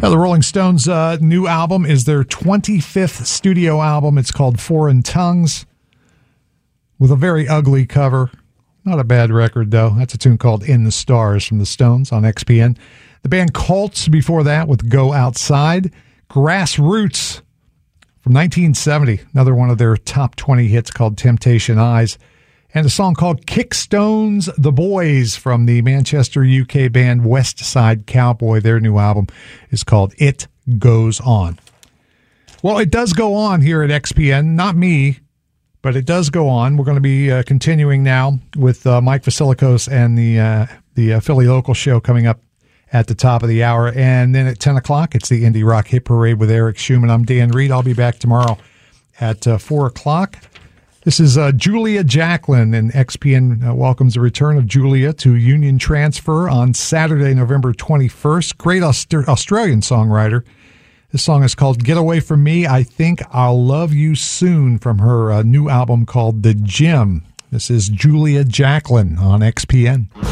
The Rolling Stones' new album is their 25th studio album. It's called Foreign Tongues, with a very ugly cover. Not a bad record, though. That's a tune called In the Stars from the Stones on XPN. The band Colts before that with Go Outside. Grassroots from 1970, another one of their top 20 hits called Temptation Eyes. And a song called Kickstones the Boys from the Manchester, UK band West Side Cowboy. Their new album is called It Goes On. Well, it does go on here at XPN. Not me, but it does go on. We're going to be continuing now with Mike Vasilikos and the Philly Local Show coming up at the top of the hour. And then at 10 o'clock, it's the Indie Rock Hit Parade with Eric Schumann. I'm Dan Reed. I'll be back tomorrow at 4 o'clock. This is Julia Jacklin, and XPN welcomes the return of Julia to Union Transfer on Saturday, November 21st. Great Australian songwriter. This song is called Get Away From Me, I Think I'll Love You Soon, from her new album called The Gym. This is Julia Jacklin on XPN.